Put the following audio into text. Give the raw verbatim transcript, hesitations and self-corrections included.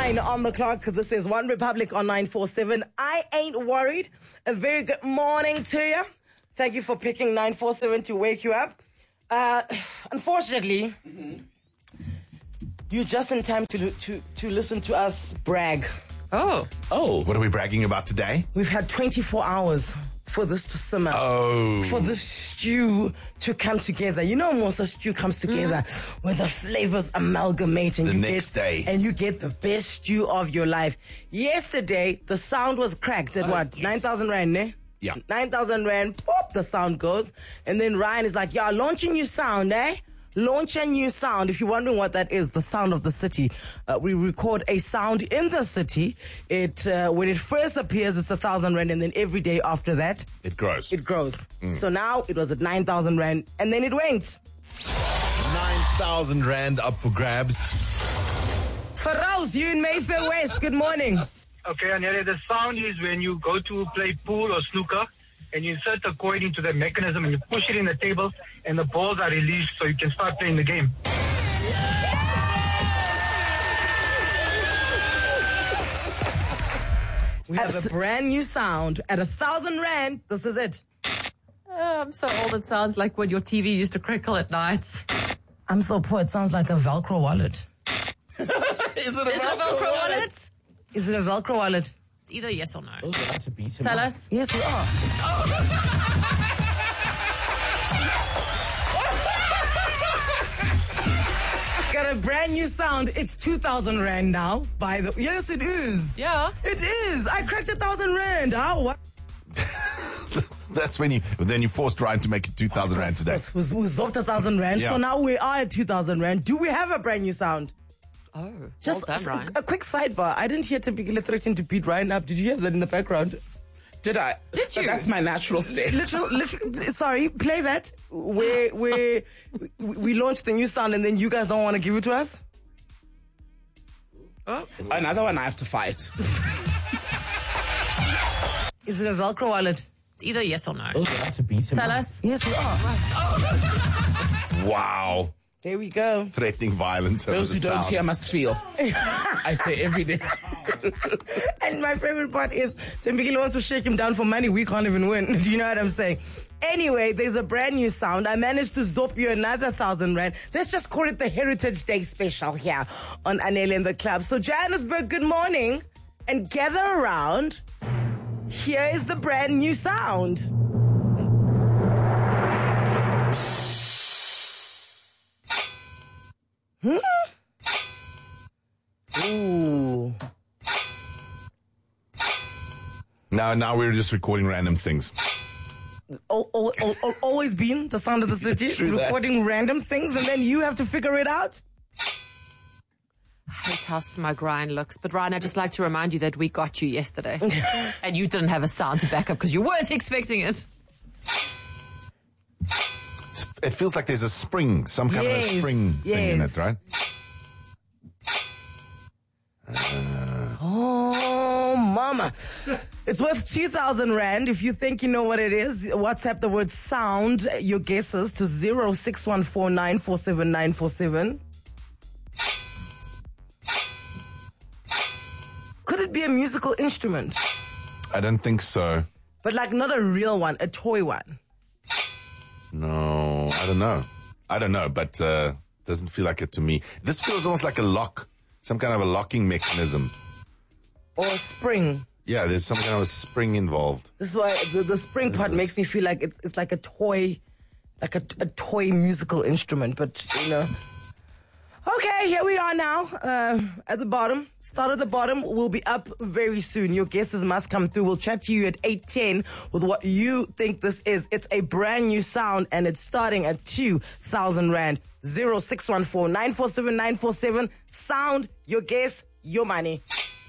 nine on the clock. This is One Republic on nine four seven. I ain't worried. A very good morning to you. Thank you for picking nine four seven to wake you up. Uh, unfortunately, mm-hmm. you're just in time to, to, to listen to us brag. Oh. Oh. What are we bragging about today? We've had twenty-four hours for this to simmer. Oh. For the stew to come together. You know, once a stew comes together, mm. where the flavors amalgamate and the you next get, day. and you get the best stew of your life. Yesterday, the sound was cracked at oh, what? Yes. nine thousand rand, ne? Yeah. nine thousand rand, pop, the sound goes. And then Ryan is like, yeah, launch a new sound, eh? Launch a new sound. If you're wondering what that is, the sound of the city. Uh, we record a sound in the city. It uh, when it first appears, it's a thousand rand, and then every day after that, it grows. It grows. Mm. So now it was at nine thousand rand, and then it went. Nine thousand rand up for grabs. Farouz, you in Mayfair West. Good morning. Okay, Anele, the sound is when you go to play pool or snooker, and you insert the coin into the mechanism and you push it in the table and the balls are released so you can start playing the game. We have a brand new sound at a thousand rand. This is it. Oh, I'm so old it sounds like when your T V used to crackle at night. I'm so poor it sounds like a Velcro wallet. Is it a is Velcro, it a Velcro wallet? wallet? Is it a Velcro wallet? It's either yes or no. Oh, that's a beat. Tell us. Yes, we are. Got a brand new sound. It's two thousand rand now. By the yes, it is. Yeah, it is. I cracked a thousand rand. How? What? That's when you then you forced Ryan to make it two thousand rand today. We, we zopped a thousand rand. Yeah. So now we are at two thousand rand. Do we have a brand new sound? Oh, just well done, Ryan. A, a quick sidebar. I didn't hear Typically threatening to beat Ryan up. Did you hear that in the background? Did I? Did you? But that's my natural state. Literal, literal, sorry, play that. Where where we, we launched the new sound and then you guys don't want to give it to us? Oh. Another one I have to fight. Is it a Velcro wallet? It's either yes or no. Oh, that's a beat. Tell us. Yes, we are. Oh. Wow. There we go. Threatening violence. Those who don't sound. hear must feel. I say every day. And my favorite part is Tembikile wants to shake him down for money. We can't even win. Do you know what I'm saying? Anyway, there's a brand new sound. I managed to zop you another thousand rand. Let's just call it the Heritage Day special here on Anele in the Club. So Johannesburg, good morning. And gather around. Here is the brand new sound. Hmm? Ooh. Now, now we're just recording random things. O- o- o- always been the sound of the city, recording that. Random things, and then you have to figure it out. I hate how smug Ryan looks, but Ryan, I'd just like to remind you that we got you yesterday, and you didn't have a sound to back up because you weren't expecting it. It feels like there's a spring, some kind yes, of a spring yes. thing in it, right? Uh, oh, mama. It's worth two thousand rand. If you think you know what it is, WhatsApp the word sound, your guesses, to zero six one four nine four seven nine four seven. Could it be a musical instrument? I don't think so. But like not a real one, a toy one. No, I don't know. I don't know, but uh doesn't feel like it to me. This feels almost like a lock, some kind of a locking mechanism. Or a spring. Yeah, there's some kind of a spring involved. This is why the, the spring part makes me feel like it's, it's like a toy, like a, a toy musical instrument, but you know. Okay, here we are now, uh, at the bottom. Start at the bottom. We'll be up very soon. Your guesses must come through. We'll chat to you at eight ten with what you think this is. It's a brand new sound, and it's starting at two thousand rand. zero six one four nine four seven nine four seven. Sound, your guess, your money.